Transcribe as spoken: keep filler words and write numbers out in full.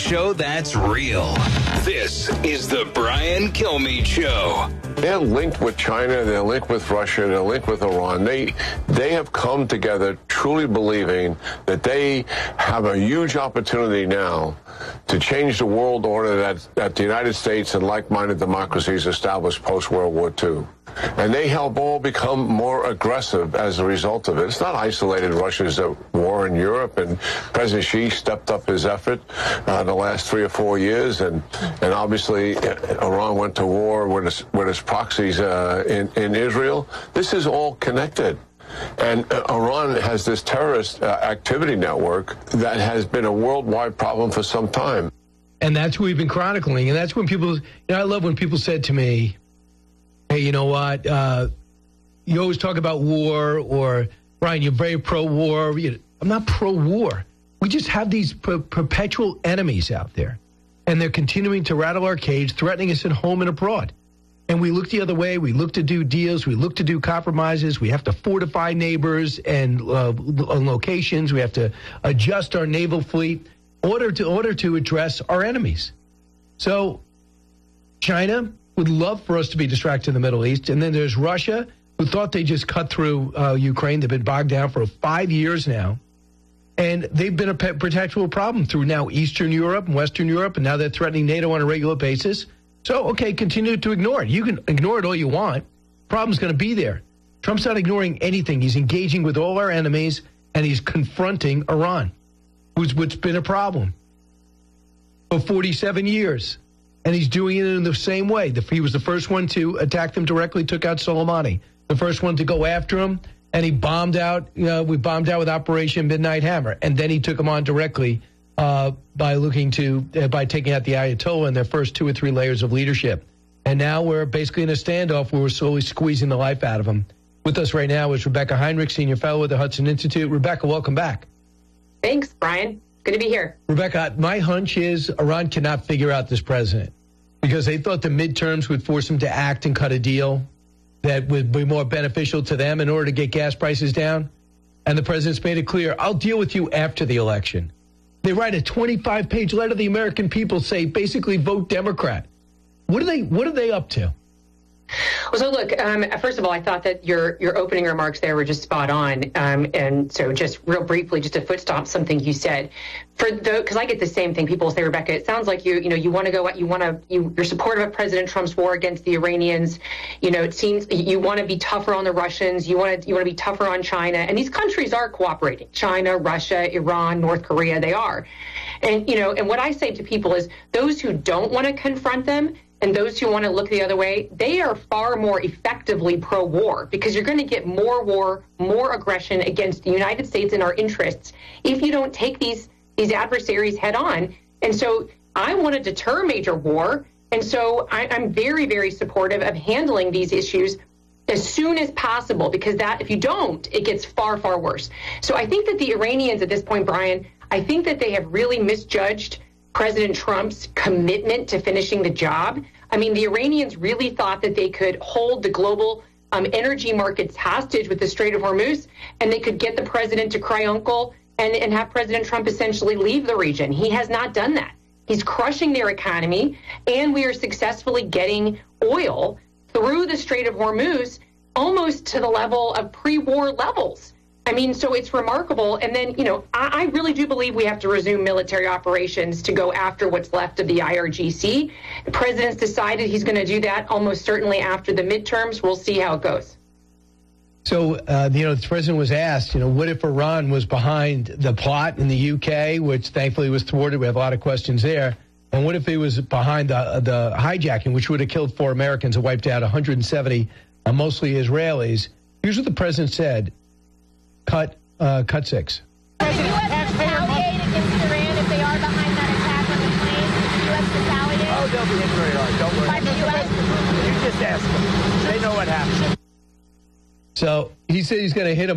show that's real. This is the Brian Kilmeade Show. They're linked with China, they're linked with Russia, they're linked with Iran. They they have come together truly believing that they have a huge opportunity now to change the world order that, that the United States and like-minded democracies established post-World War Two. And they help all become more aggressive as a result of it. It's not isolated Russia's war in Europe, and President Xi stepped up his effort uh, the last three or four years, and, and obviously Iran went to war with its, with its proxies uh, in, in Israel. This is all connected. And uh, Iran has this terrorist uh, activity network that has been a worldwide problem for some time. And that's what we've been chronicling. And that's when people, you know, I love when people said to me, hey, you know what, uh, you always talk about war, or, Brian, you're very pro-war. I'm not pro-war. We just have these per- perpetual enemies out there, and they're continuing to rattle our cage, threatening us at home and abroad. And we look the other way. We look to do deals. We look to do compromises. We have to fortify neighbors and uh, locations. We have to adjust our naval fleet in order to, order to address our enemies. So China would love for us to be distracted in the Middle East. And then there's Russia, who thought they just cut through uh, Ukraine. They've been bogged down for five years now. And they've been a perpetual problem through now Eastern Europe and Western Europe, and now they're threatening NATO on a regular basis. So, okay, continue to ignore it. You can ignore it all you want. Problem's going to be there. Trump's not ignoring anything. He's engaging with all our enemies, and he's confronting Iran, who's what's been a problem for forty-seven years. And he's doing it in the same way. He was the first one to attack them directly, took out Soleimani. The first one to go after him, and he bombed out, you know, we bombed out with Operation Midnight Hammer. And then he took him on directly uh, by looking to, uh, by taking out the Ayatollah in their first two or three layers of leadership. And now we're basically in a standoff where we're slowly squeezing the life out of him. With us right now is Rebecca Heinrich, Senior Fellow at the Hudson Institute. Rebecca, welcome back. Thanks, Brian. Good to be here. Rebecca, my hunch is Iran cannot figure out this president, because they thought the midterms would force them to act and cut a deal that would be more beneficial to them in order to get gas prices down. And the president's made it clear, I'll deal with you after the election. They write a twenty-five page letter to the American people, say basically vote Democrat. What are they, what are they up to? Well, so look, um, first of all, I thought that your your opening remarks there were just spot on. Um, and so just real briefly, just to foot stomp something you said, for the, because I get the same thing. People say, Rebecca, it sounds like you, you know, you want to go, you want to, you, you're supportive of President Trump's war against the Iranians. You know, it seems you want to be tougher on the Russians. You want to, you want to be tougher on China. And these countries are cooperating. China, Russia, Iran, North Korea, they are. And, you know, and what I say to people is those who don't want to confront them, and those who want to look the other way, they are far more effectively pro-war, because you're going to get more war, more aggression against the United States and our interests if you don't take these these adversaries head on. And so I want to deter major war. And so I, I'm very, very supportive of handling these issues as soon as possible, because that if you don't, it gets far, far worse. So I think that the Iranians at this point, Brian, I think that they have really misjudged President Trump's commitment to finishing the job. I mean, the Iranians really thought that they could hold the global um, energy markets hostage with the Strait of Hormuz, and they could get the president to cry uncle and, and have President Trump essentially leave the region. He has not done that. He's crushing their economy, and we are successfully getting oil through the Strait of Hormuz almost to the level of pre-war levels. I mean, so it's remarkable. And then, you know, I, I really do believe we have to resume military operations to go after what's left of the I R G C. The president's decided he's going to do that almost certainly after the midterms. We'll see how it goes. So, uh, you know, the president was asked, you know, what if Iran was behind the plot in the U K, which thankfully was thwarted? We have a lot of questions there. And what if he was behind the, the hijacking, which would have killed four Americans and wiped out one hundred seventy, uh, mostly Israelis? Here's what the president said. Cut, uh, cut six. Does the U S retaliate against Iran if they are behind that attack on the plane? Does the U S retaliate? Oh, they'll be hit very hard. Don't worry. By the U S? You just ask them. They know what happened. So he said he's going to hit him.